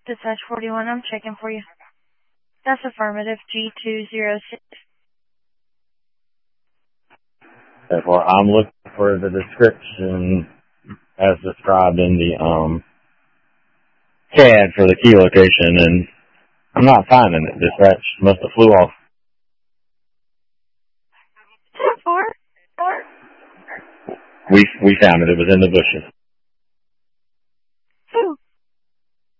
Dispatch 41, I'm checking for you. That's affirmative, G206. Therefore, I'm looking for the description as described in the CAD for the key location, and I'm not finding it. Dispatch must have flew off. 4? We found it. It was in the bushes.